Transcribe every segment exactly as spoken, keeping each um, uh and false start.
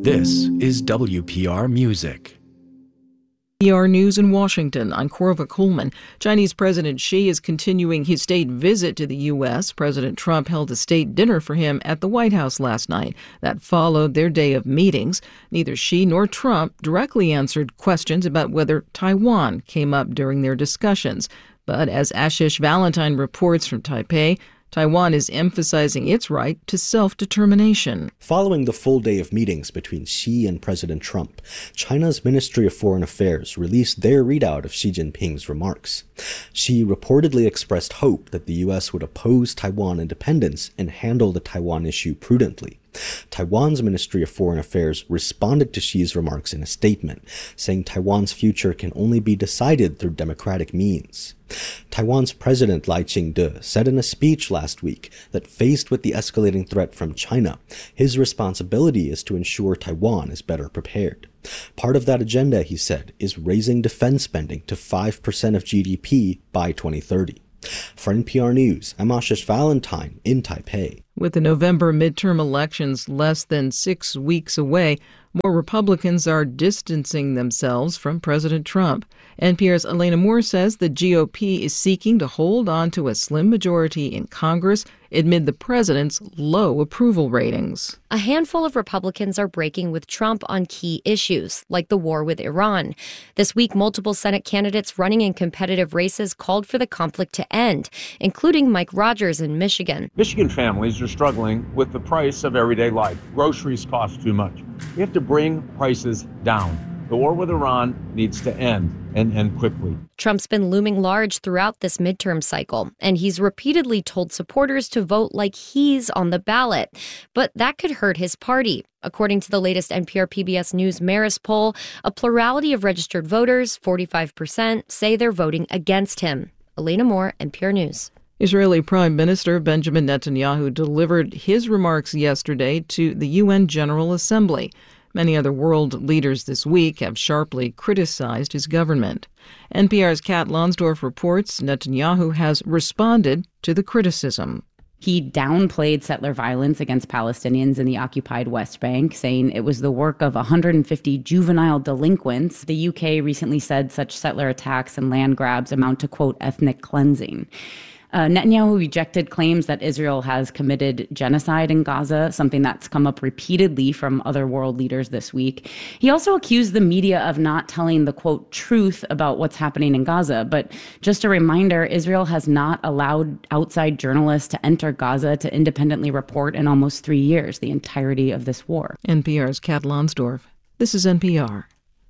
This is W P R Music. W P R News in Washington. I'm Corva Coleman. Chinese President Xi is continuing his state visit to the U S. President Trump held a state dinner for him at the White House last night. That followed their day of meetings. Neither Xi nor Trump directly answered questions about whether Taiwan came up during their discussions. But as Ashish Valentine reports from Taipei, Taiwan is emphasizing its right to self-determination. Following the full day of meetings between Xi and President Trump, China's Ministry of Foreign Affairs released their readout of Xi Jinping's remarks. Xi reportedly expressed hope that the U S would oppose Taiwan independence and handle the Taiwan issue prudently. Taiwan's Ministry of Foreign Affairs responded to Xi's remarks in a statement, saying Taiwan's future can only be decided through democratic means. Taiwan's President Lai Ching-te said in a speech last week that faced with the escalating threat from China, his responsibility is to ensure Taiwan is better prepared. Part of that agenda, he said, is raising defense spending to five percent of G D P by twenty thirty. For N P R News, I'm Ashish Valentine in Taipei. With the November midterm elections less than six weeks away, more Republicans are distancing themselves from President Trump. N P R's Elena Moore says the G O P is seeking to hold on to a slim majority in Congress amid the president's low approval ratings. A handful of Republicans are breaking with Trump on key issues, like the war with Iran. This week, multiple Senate candidates running in competitive races called for the conflict to end, including Mike Rogers in Michigan. Michigan families are struggling with the price of everyday life. Groceries cost too much. We have to bring prices down. The war with Iran needs to end, and end quickly. Trump's been looming large throughout this midterm cycle, and he's repeatedly told supporters to vote like he's on the ballot. But that could hurt his party. According to the latest N P R P B S News Marist poll, a plurality of registered voters, forty-five percent, say they're voting against him. Elena Moore, N P R News. Israeli Prime Minister Benjamin Netanyahu delivered his remarks yesterday to the U N General Assembly. Many other world leaders this week have sharply criticized his government. N P R's Kat Lonsdorf reports Netanyahu has responded to the criticism. He downplayed settler violence against Palestinians in the occupied West Bank, saying it was the work of one hundred fifty juvenile delinquents. The U K recently said such settler attacks and land grabs amount to, quote, ethnic cleansing. Uh, Netanyahu rejected claims that Israel has committed genocide in Gaza, something that's come up repeatedly from other world leaders this week. He also accused the media of not telling the, quote, truth about what's happening in Gaza. But just a reminder, Israel has not allowed outside journalists to enter Gaza to independently report in almost three years, the entirety of this war. N P R's Kat Lonsdorf. This is N P R.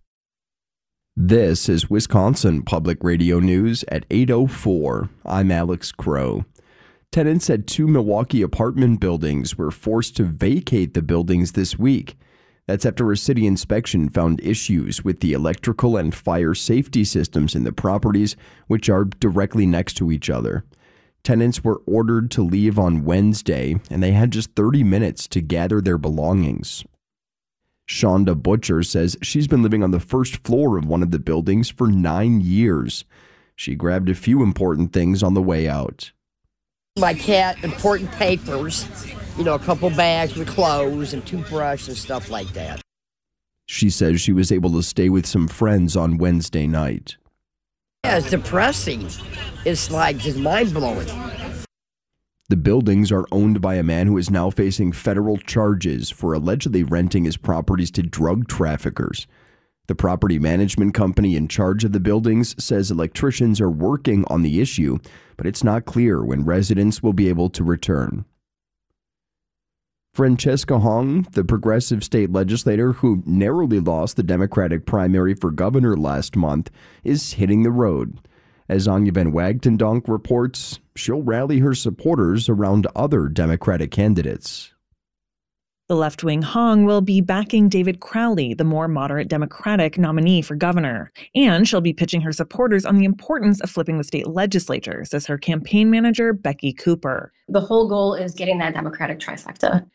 This is Wisconsin Public Radio News at eight oh four. I'm Alex Crow. Tenants at two Milwaukee apartment buildings were forced to vacate the buildings this week. That's after a city inspection found issues with the electrical and fire safety systems in the properties, which are directly next to each other. Tenants were ordered to leave on Wednesday, and they had just thirty minutes to gather their belongings. Shonda Butcher says she's been living on the first floor of one of the buildings for nine years. She grabbed a few important things on the way out. My cat, important papers, you know, a couple bags with clothes and toothbrush and stuff like that. She says she was able to stay with some friends on Wednesday night. Yeah, it's depressing. It's like just mind-blowing. The buildings are owned by a man who is now facing federal charges for allegedly renting his properties to drug traffickers. The property management company in charge of the buildings says electricians are working on the issue, but it's not clear when residents will be able to return. Francesca Hong, the progressive state legislator who narrowly lost the Democratic primary for governor last month, is hitting the road. As Anya Van Wagtendonk reports, she'll rally her supporters around other Democratic candidates. The left-wing Hong will be backing David Crowley, the more moderate Democratic nominee for governor. And she'll be pitching her supporters on the importance of flipping the state legislature, says her campaign manager, Becky Cooper. The whole goal is getting that Democratic trifecta.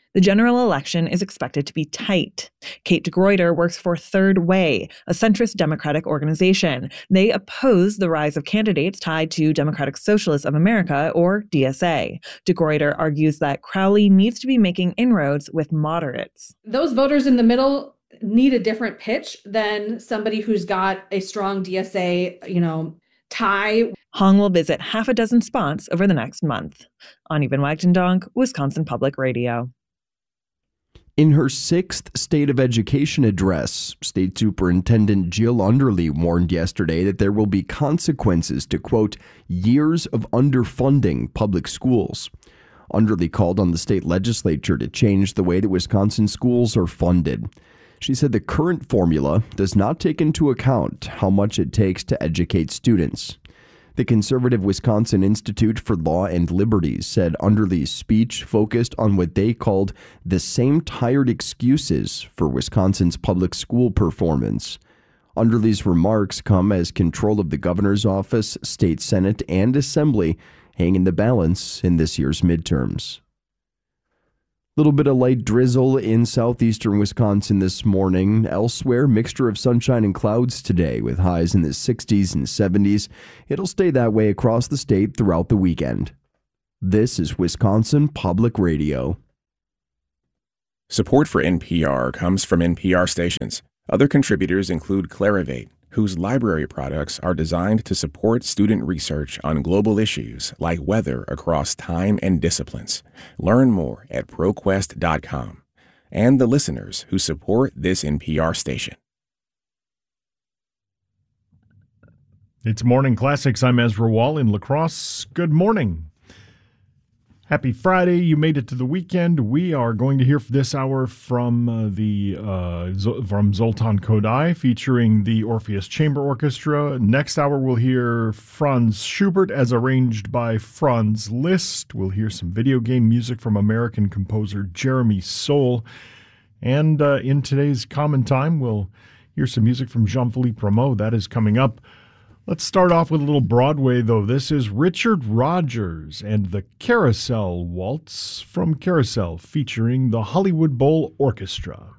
The general election is expected to be tight. Kate DeGruyter works for Third Way, a centrist Democratic organization. They oppose the rise of candidates tied to Democratic Socialists of America, or D S A. DeGruyter argues that Crowley needs to be making inroads with moderates. Those voters in the middle need a different pitch than somebody who's got a strong D S A, you know, tie. Hong will visit half a dozen spots over the next month. Ani Van Wagtendonk, Wisconsin Public Radio. In her sixth State of Education address, State Superintendent Jill Underly warned yesterday that there will be consequences to, quote, years of underfunding public schools. Underly called on the state legislature to change the way that Wisconsin schools are funded. She said the current formula does not take into account how much it takes to educate students. The conservative Wisconsin Institute for Law and Liberties said Underly's speech focused on what they called the same tired excuses for Wisconsin's public school performance. Underly's remarks come as control of the governor's office, state senate, and assembly hang in the balance in this year's midterms. Little bit of light drizzle in southeastern Wisconsin this morning. Elsewhere, mixture of sunshine and clouds today with highs in the sixties and seventies. It'll stay that way across the state throughout the weekend. This is Wisconsin Public Radio. Support for N P R comes from N P R stations. Other contributors include Clarivate, whose library products are designed to support student research on global issues like weather across time and disciplines. Learn more at ProQuest dot com. And the listeners who support this N P R station. It's Morning Classics. I'm Ezra Wall in La Crosse. Good morning. Happy Friday. You made it to the weekend. We are going to hear this hour from uh, the uh, Z- from Zoltan Kodály featuring the Orpheus Chamber Orchestra. Next hour we'll hear Franz Schubert as arranged by Franz Liszt. We'll hear some video game music from American composer Jeremy Soule. And uh, in today's Common Time, we'll hear some music from Jean-Philippe Rameau. That is coming up. Let's start off with a little Broadway, though. This is Richard Rodgers and the Carousel Waltz from Carousel, featuring the Hollywood Bowl Orchestra.